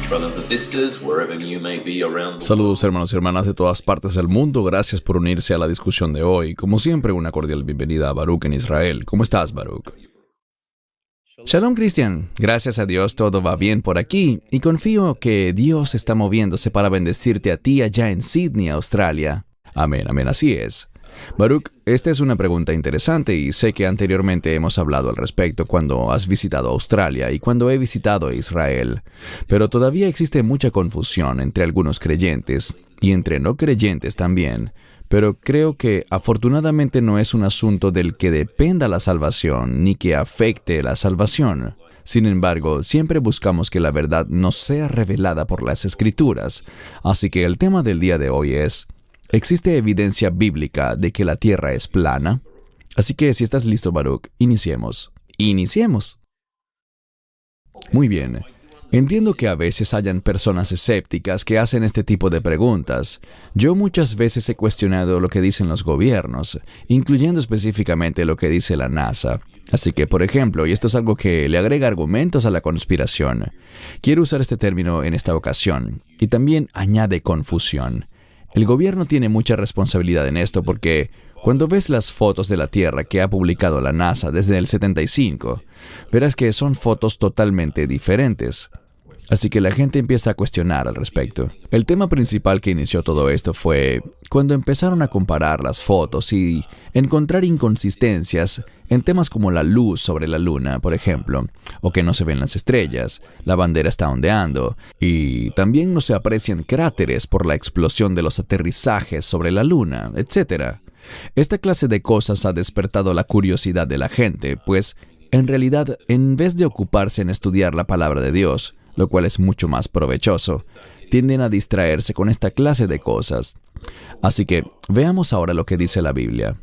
Brothers and sisters, wherever you may be around the Saludos hermanos y hermanas de todas partes del mundo, gracias por unirse a la discusión de hoy. Como siempre, una cordial bienvenida a Baruch en Israel. ¿Cómo estás, Baruch? Shalom, Cristian. Gracias a Dios todo va bien por aquí y confío que Dios está moviéndose para bendecirte a ti allá en Sydney, Australia. Amén, amén, así es. Baruch, esta es una pregunta interesante y sé que anteriormente hemos hablado al respecto cuando has visitado Australia y cuando he visitado Israel, pero todavía existe mucha confusión entre algunos creyentes y entre no creyentes también, pero creo que afortunadamente no es un asunto del que dependa la salvación ni que afecte la salvación. Sin embargo, siempre buscamos que la verdad nos sea revelada por las Escrituras, así que el tema del día de hoy es: ¿existe evidencia bíblica de que la Tierra es plana? Así que si estás listo, Baruch, iniciemos. ¡Iniciemos! Muy bien. Entiendo que a veces hayan personas escépticas que hacen este tipo de preguntas. Yo muchas veces he cuestionado lo que dicen los gobiernos, incluyendo específicamente lo que dice la NASA. Así que, por ejemplo, y esto es algo que le agrega argumentos a la conspiración, quiero usar este término en esta ocasión, y también añade confusión. El gobierno tiene mucha responsabilidad en esto porque cuando ves las fotos de la Tierra que ha publicado la NASA desde el 75, verás que son fotos totalmente diferentes. Así que la gente empieza a cuestionar al respecto. El tema principal que inició todo esto fue cuando empezaron a comparar las fotos y encontrar inconsistencias en temas como la luz sobre la luna, por ejemplo, o que no se ven las estrellas, la bandera está ondeando, y también no se aprecian cráteres por la explosión de los aterrizajes sobre la luna, etc. Esta clase de cosas ha despertado la curiosidad de la gente, pues, en realidad, en vez de ocuparse en estudiar la palabra de Dios, lo cual es mucho más provechoso, tienden a distraerse con esta clase de cosas. Así que, veamos ahora lo que dice la Biblia.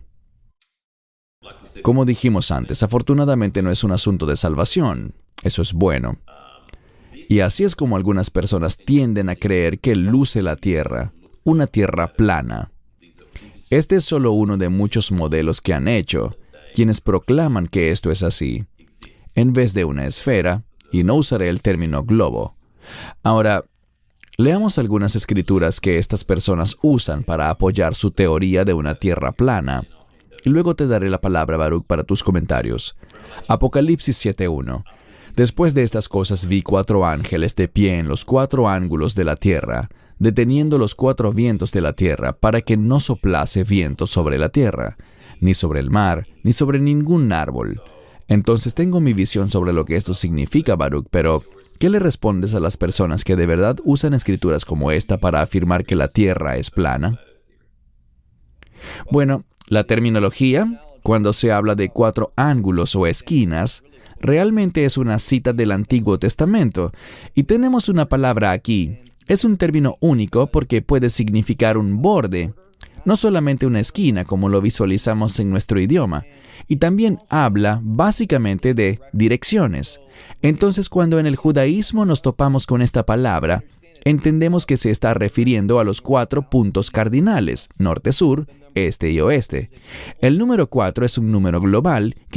Como dijimos antes, afortunadamente no es un asunto de salvación. Eso es bueno. Y así es como algunas personas tienden a creer que luce la Tierra, una Tierra plana. Este es solo uno de muchos modelos que han hecho, quienes proclaman que esto es así, en vez de una esfera, y no usaré el término globo. Ahora, leamos algunas escrituras que estas personas usan para apoyar su teoría de una tierra plana, y luego te daré la palabra, Baruch, para tus comentarios. Apocalipsis 7:1. Después de estas cosas vi 4 ángeles de pie en los 4 ángulos de la tierra, deteniendo los 4 vientos de la tierra, para que no soplase viento sobre la tierra, ni sobre el mar, ni sobre ningún árbol. Entonces tengo mi visión sobre lo que esto significa, Baruch, pero ¿qué le respondes a las personas que de verdad usan escrituras como esta para afirmar que la Tierra es plana? Bueno, la terminología, cuando se habla de 4 ángulos o esquinas, realmente es una cita del Antiguo Testamento, y tenemos una palabra aquí. Es un término único porque puede significar un borde, no solamente una esquina como lo visualizamos en nuestro idioma, y también habla básicamente de direcciones. Entonces, cuando en el judaísmo nos topamos con esta palabra, entendemos que se está refiriendo a los 4 puntos cardinales, norte-sur, este y oeste. El número 4 es un número global que